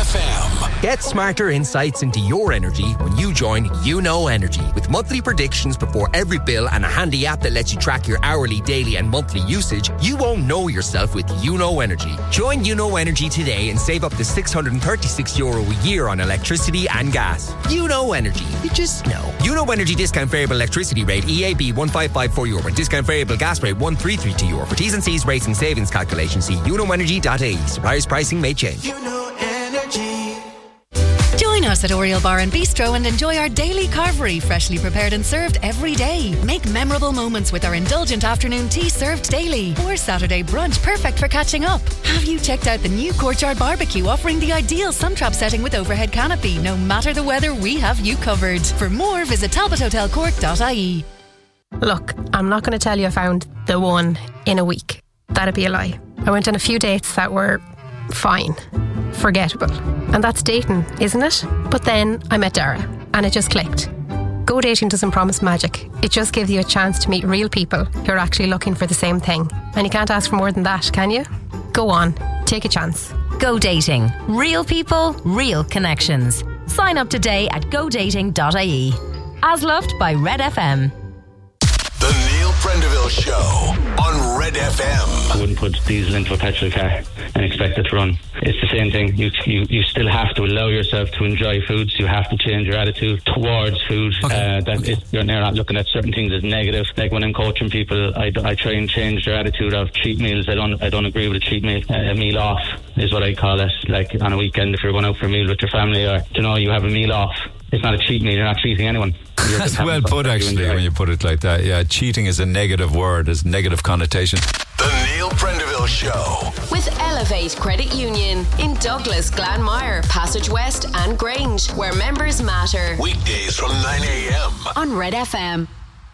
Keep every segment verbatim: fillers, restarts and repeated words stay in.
F M. Get smarter insights into your energy when you join You Know Energy. With monthly predictions before every bill and a handy app that lets you track your hourly, daily and monthly usage, you won't know yourself with You Know Energy. Join You Know Energy today and save up to six hundred thirty-six euro a year on electricity and gas. You Know Energy. You just know. You Know Energy discount variable electricity rate E A B one five five four euro and discount variable gas rate one three three two euro. For T's and C's, rates and savings calculations, see you know energy dot I E. Suppliers pricing may change. You Know Energy. Join us at Oriel Bar and Bistro and enjoy our daily carvery, freshly prepared and served every day. Make memorable moments with our indulgent afternoon tea served daily, or Saturday brunch perfect for catching up. Have you checked out the new Courtyard Barbecue, offering the ideal sun trap setting with overhead canopy? No matter the weather, we have you covered. For more, visit talbot hotel cork dot I E. Look, I'm not going to tell you I found the one in a week. That'd be a lie. I went on a few dates that were fine, forgettable. And that's dating, isn't it? But then I met Dara and it just clicked. Go dating doesn't promise magic. It just gives you a chance to meet real people who are actually looking for the same thing. And you can't ask for more than that, can you? Go on, take a chance. Go dating. Real people, real connections. Sign up today at go dating dot I E. As loved by Red F M. The Neil Prendeville Show on Red F M. I wouldn't put diesel into a petrol car and expect it to run. It's the same thing. You you, you still have to allow yourself to enjoy foods. You have to change your attitude towards food. Okay. Uh, that okay. is, you're not looking at certain things as negative. Like when I'm coaching people, I, I try and change their attitude of cheat meals. I don't I don't agree with a cheat meal. Uh, a meal off is what I call it. Like on a weekend, if you're going out for a meal with your family, or you know, you have a meal off. It's not a cheat meal. You're not treating anyone. You're That's well put, actually, when you put it like that. Yeah, cheating is a negative word, has negative connotation. The Neil Prendeville Show. With Elevate Credit Union in Douglas, Glanmire, Passage West and Grange, where members matter. Weekdays from nine a.m. on Red F M.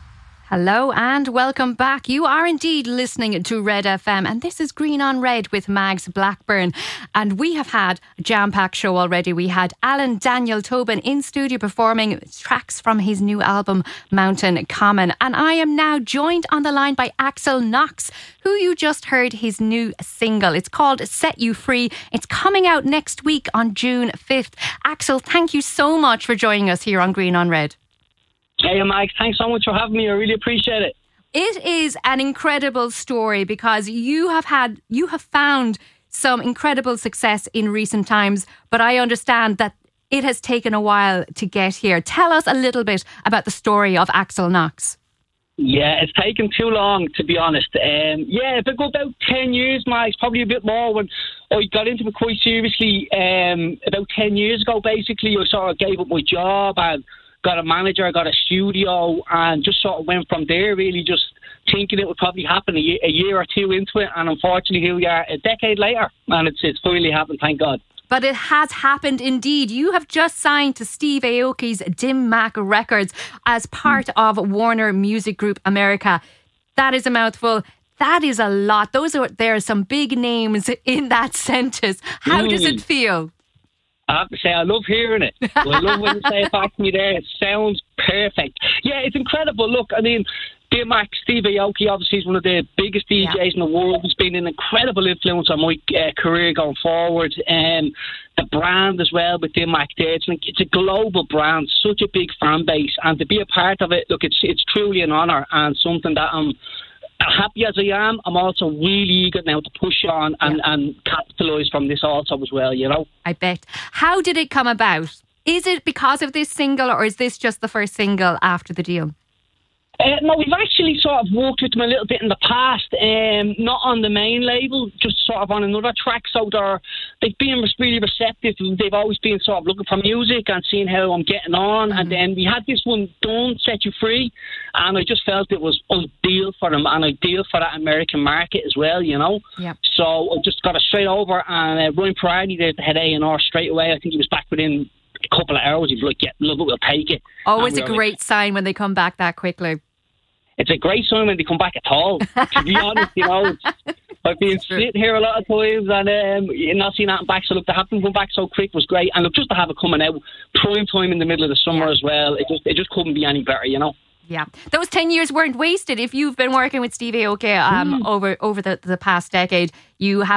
Hello and welcome back. You are indeed listening to Red F M, and this is Green on Red with Mags Blackburn. And we have had a jam-packed show already. We had Alan Daniel Tobin in studio performing tracks from his new album Mountain Common. And I am now joined on the line by Axel Knox, who you just heard his new single. It's called Set You Free. It's coming out next week on June fifth. Axel, thank you so much for joining us here on Green on Red. Hey, Mike, thanks so much for having me. I really appreciate it. It is an incredible story because you have had, you have found some incredible success in recent times, but I understand that it has taken a while to get here. Tell us a little bit about the story of Axel Knox. Yeah, it's taken too long, to be honest. Um, yeah, it's been about ten years, Mike, probably a bit more. When I got into it quite seriously um, about ten years ago, basically, I sort of gave up my job and got a manager, got a studio, and just sort of went from there, really just thinking it would probably happen a year, a year or two into it. And unfortunately, here we are a decade later, and it's it's finally happened, thank God. But it has happened indeed. You have just signed to Steve Aoki's Dim Mak Records as part mm. of Warner Music Group America. That is a mouthful. That is a lot. Those are there are some big names in that sentence. How mm. does it feel? I have to say, I love hearing it. I love when you say it back to me there. It sounds perfect. Yeah, it's incredible. Look, I mean, Dim Mak, Steve Aoki, obviously, is one of the biggest D Js yeah. in the world. He's been an incredible influence on my uh, career going forward. Um, the brand as well with Dim Mak there. It's, like, it's a global brand, such a big fan base. And to be a part of it, look, it's it's truly an honour and something that I'm happy as I am. I'm also really eager now to push on and, yeah. and capitalise from this also as well, you know. I bet. How did it come about? Is it because of this single, or is this just the first single after the deal? Uh, no, we've actually sort of worked with them a little bit in the past, um, not on the main label, just sort of on another track. So they're, they've been really receptive. They've always been sort of looking for music and seeing how I'm getting on. Mm-hmm. And then we had this one done, Set You Free, and I just felt it was ideal for them and ideal for that American market as well, you know. Yep. So I just got it straight over, and uh, Ryan Pirani did the head A and R straight away. I think he was back within a couple of hours. He's like, yeah, love it, we'll take it. Always we a great like, sign when they come back that quickly. It's a great sign when they come back at all, to be honest, you know. I've been sitting here a lot of times and um, not seeing that back, so look, to have them come back so quick was great. And look, just to have it coming out prime time in the middle of the summer yeah. as well, it just it just couldn't be any better, you know. Yeah, those ten years weren't wasted. If you've been working with Steve Aoki um, mm. over over the, the past decade, you have